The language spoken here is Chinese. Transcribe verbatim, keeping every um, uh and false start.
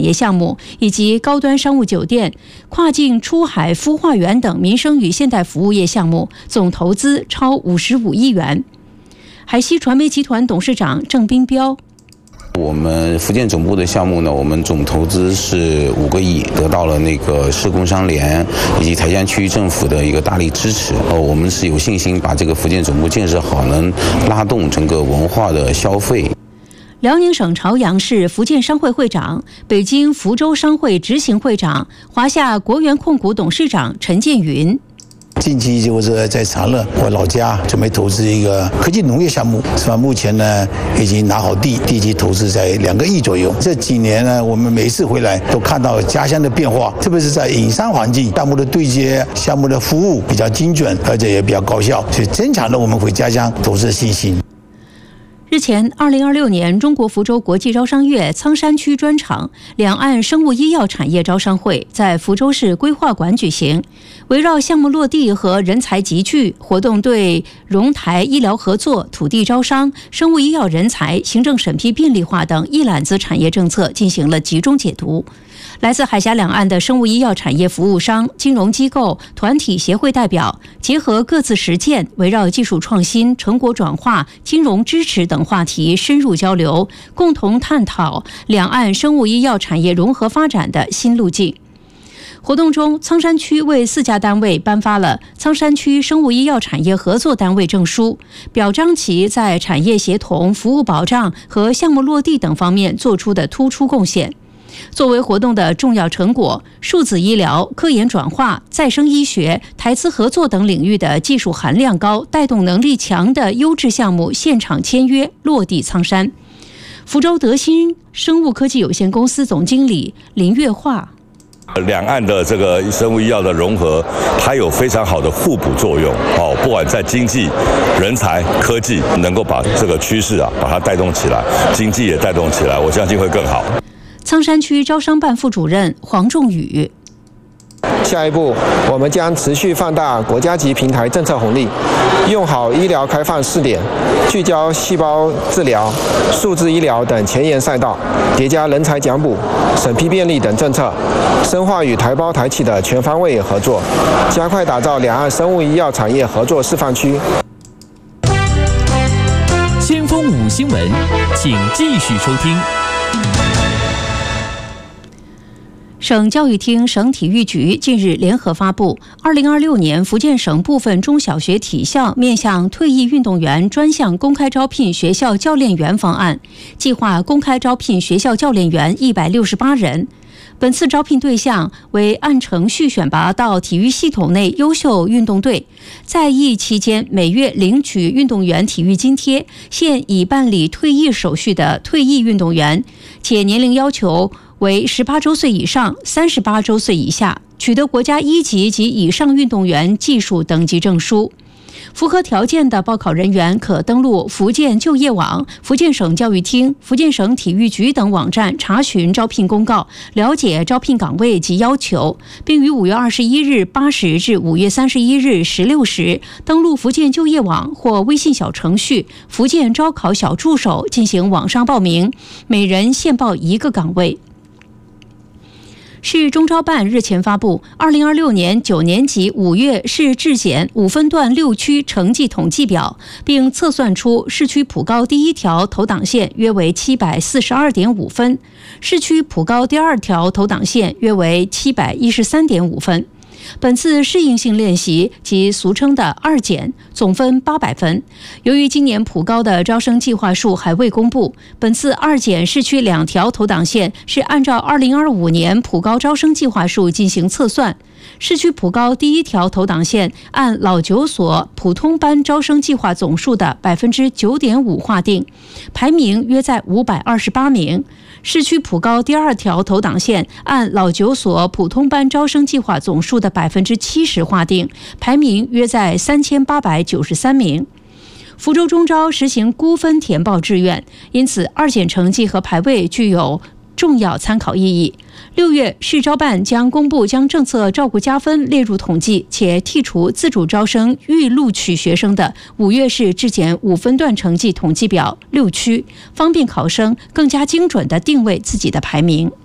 业项目，以及高端商务酒店、跨境出海孵化园等民生与现代服务业项目，总投资超五十五亿元。海西传媒集团董事长郑斌标。 我们福建总部的项目呢，我们总投资是五个亿，得到了那个市工商联以及台江区域政府的一个大力支持。呃，我们是有信心把这个福建总部建设好，能拉动整个文化的消费。 辽宁省朝阳市福建商会会长、北京福州商会执行会长、华夏国源控股董事长陈建云。 近期就是在长乐，我老家准备投资一个科技农业项目，是吧？目前呢已经拿好地，地基投资在两个亿左右。这几年呢，我们每次回来都看到家乡的变化，特别是在营商环境，项目的对接、项目的服务比较精准，而且也比较高效，所以增强了我们回家乡投资的信心。 日前，二零二六年中国福州国际招商月苍山区专场两岸生物医药产业招商会在福州市规划馆举行。围绕项目落地和人才集聚，活动对荣台医疗合作、土地招商、生物医药人才、行政审批便利化等一揽子产业政策进行了集中解读。来自海峡两岸的生物医药产业服务商、金融机构、团体协会代表，结合各自实践，围绕技术创新、成果转化、金融支持等话题深入交流，共同探讨两岸生物医药产业融合发展的新路径。活动中，苍山区为四家单位颁发了苍山区生物医药产业合作单位证书，表彰其在产业协同、服务保障和项目落地等方面做出的突出贡献。作为活动的重要成果，数字医疗、科研转化、再生医学、台资合作等领域的技术含量高、带动能力强的优质项目现场签约落地苍山。福州德新生物科技有限公司总经理林月化。 两岸的这个生物医药的融合，它有非常好的互补作用哦。不管在经济、人才、科技，能够把这个趋势啊，把它带动起来，经济也带动起来，我相信会更好。 苍山区招商办副主任黄仲宇。 下一步，我们将持续放大国家级平台政策红利，用好医疗开放试点，聚焦细胞治疗、数字医疗等前沿赛道，叠加人才奖补、审批便利等政策，深化与台胞台企的全方位合作，加快打造两岸生物医药产业合作示范区。 先锋五新闻，请继续收听。 省教育厅、省体育局近日联合发布《二零二六年福建省部分中小学体校面向退役运动员专项公开招聘学校教练员方案》，计划公开招聘学校教练员一百六十八人。本次招聘对象为按程序选拔到体育系统内优秀运动队，在役期间每月领取运动员体育津贴，现已办理退役手续的退役运动员，且年龄要求为十八周岁以上、三十八周岁以下，取得国家一级及以上运动员技术等级证书。符合条件的报考人员可登录福建就业网、福建省教育厅、福建省体育局等网站查询招聘公告，了解招聘岗位及要求，并于五月二十一日八时至五月三十一日十六时登录福建就业网或微信小程序“福建招考小助手”进行网上报名，每人限报一个岗位。市中招办日前发布二零二六年九年级五月市质检五分段六区成绩统计表，并测算出市区普高第一条投档线约为七百四十二点五分，市区普高第二条投档线约为七百一十三点五分。本次适应性练习即俗称的二检总分八百分。由于今年普高的招生计划数还未公布，本次二检市区两条投档线是按照二零二五年普高招生计划数进行测算。市区普高第一条投档线按老九所普通班招生计划总数的 百分之九点五 划定，排名约在五百二十八名。市区普高第二条投档线按老九所普通班招生计划总数的 百分之七十 划定，排名约在三千八百九十三名。福州中招实行估分填报志愿，因此二检成绩和排位具有重要参考意义。六月，市招办将公布将政策照顾加分列入统计，且剔除自主招生预录取学生的五月市质检五分段成绩统计表六区，方便考生更加精准地定位自己的排名。